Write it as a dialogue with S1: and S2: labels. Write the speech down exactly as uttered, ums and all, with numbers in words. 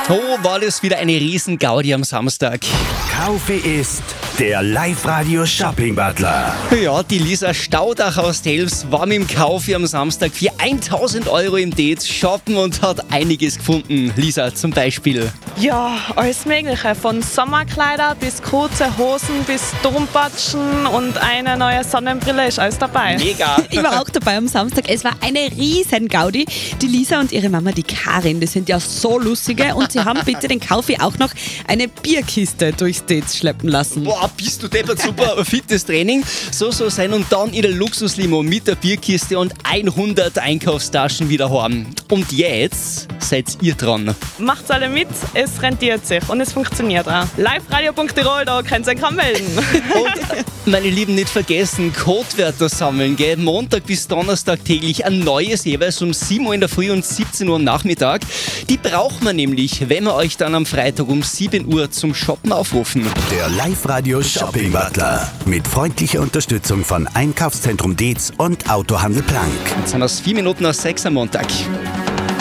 S1: Oh, war das wieder eine riesen Gaudi am Samstag.
S2: Kaufe ist der Live-Radio-Shopping-Butler.
S1: Ja, die Lisa Staudach aus Telfs war mit dem Kauf am Samstag für tausend Euro im Date shoppen und hat einiges gefunden. Lisa, zum Beispiel.
S3: Ja, alles Mögliche. Von Sommerkleider bis kurze Hosen bis Turmpatschen und eine neue Sonnenbrille ist alles dabei.
S1: Mega.
S4: Ich war auch dabei am Samstag. Es war eine riesen Gaudi. Die Lisa und ihre Mama, die Karin, die sind ja so lustige und sie haben bitte den Kaufi auch noch eine Bierkiste durchs Date schleppen lassen.
S1: Boah, bist du deppert, super fittes Training. So soll sein und dann in der Luxuslimo mit der Bierkiste und hundert Einkaufstaschen wieder haben. Und jetzt seid ihr dran.
S3: Macht's alle mit, es rentiert sich und es funktioniert auch. liveradio punkt tirol, da könnt ihr euch melden.
S1: Und meine Lieben, nicht vergessen, Codewörter sammeln, gell? Montag bis Donnerstag täglich ein neues, jeweils um sieben Uhr in der Früh und siebzehn Uhr am Nachmittag. Die braucht man nämlich, wenn wir euch dann am Freitag um sieben Uhr zum Shoppen aufrufen.
S2: Der Live-Radio-Shopping-Butler mit freundlicher Unterstützung von Einkaufszentrum Dietz und Autohandel Plank.
S1: Jetzt sind das vier Minuten nach sechs am Montag.